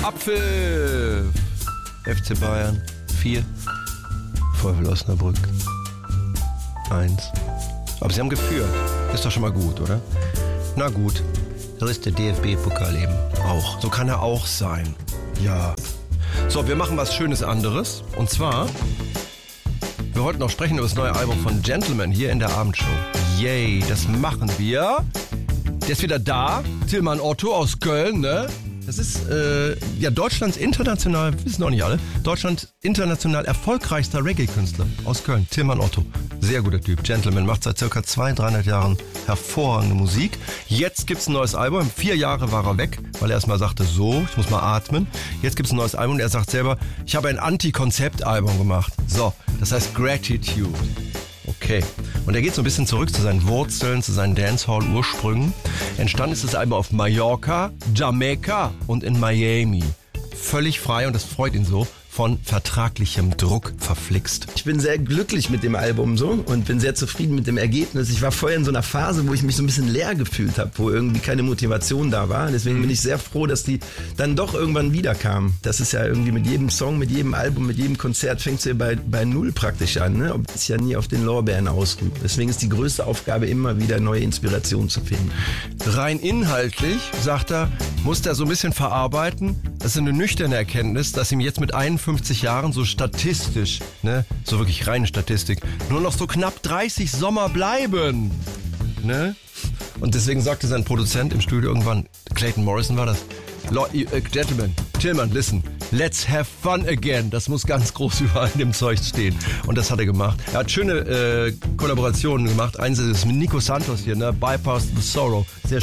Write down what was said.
Apfel. FC Bayern 4, VfL Osnabrück 1. Aber sie haben geführt. Ist doch schon mal gut, oder? Na gut, so ist der DFB-Pokal eben auch. So kann er auch sein. Ja. So, wir machen was Schönes anderes. Und zwar, wir wollten noch sprechen über das neue Album von Gentleman hier in der Abendshow. Yay, das machen wir. Der ist wieder da. Tilman Otto aus Köln, ne? Das ist Deutschlands international, wissen auch nicht alle, Deutschlands international erfolgreichster Reggae-Künstler aus Köln, Tilman Otto. Sehr guter Typ, Gentleman, macht seit ca. 200-300 Jahren hervorragende Musik. Jetzt gibt's ein neues Album, 4 Jahre war er weg, weil er erstmal sagte, so, ich muss mal atmen. Jetzt gibt's ein neues Album und er sagt selber, ich habe ein Anti-Konzept-Album gemacht. So, das heißt Gratitude. Okay. Und er geht so ein bisschen zurück zu seinen Wurzeln, zu seinen Dancehall-Ursprüngen. Entstanden ist das Album auf Mallorca, Jamaika und in Miami. Völlig frei und das freut ihn so. Von vertraglichem Druck verflixt. Ich bin sehr glücklich mit dem Album so und bin sehr zufrieden mit dem Ergebnis. Ich war vorher in so einer Phase, wo ich mich so ein bisschen leer gefühlt habe, wo irgendwie keine Motivation da war. Deswegen bin ich sehr froh, dass die dann doch irgendwann wieder kam. Das ist ja irgendwie mit jedem Song, mit jedem Album, mit jedem Konzert fängt es ja bei Null praktisch an. Ne? Und es ja nie auf den Lorbeeren ausruht. Deswegen ist die größte Aufgabe immer wieder neue Inspiration zu finden. Rein inhaltlich, sagt er, muss er so ein bisschen verarbeiten. Das ist eine nüchterne Erkenntnis, dass ihm jetzt mit 51 Jahren so statistisch, ne, so wirklich reine Statistik, nur noch so knapp 30 Sommer bleiben. Ne? Und deswegen sagte sein Produzent im Studio irgendwann, Clayton Morrison war das, Gentlemen, Tilman, listen, let's have fun again. Das muss ganz groß überall in dem Zeug stehen. Und das hat er gemacht. Er hat schöne Kollaborationen gemacht. Eins ist mit Nico Santos hier, ne? Bypass the Sorrow. Sehr